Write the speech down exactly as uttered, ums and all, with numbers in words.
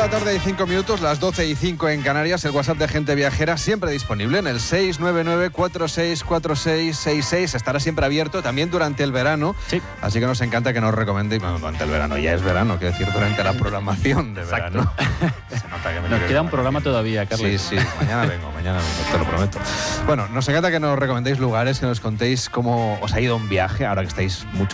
la tarde y cinco minutos, las doce y cinco en Canarias. El WhatsApp de Gente Viajera siempre disponible en el seis nueve nueve, cuatro seis cuatro seis seis seis. Estará siempre abierto también durante el verano. Sí. Así que nos encanta que nos recomendéis. Bueno, durante el verano, ya es verano, quiero decir, durante la programación de Exacto. verano. Se nota que me Nos quiero queda un ir. programa todavía, Carlos. Sí, sí, mañana vengo, mañana vengo, te lo prometo. Bueno, nos encanta que nos recomendéis lugares, que nos contéis cómo os ha ido un viaje, ahora que estáis mucho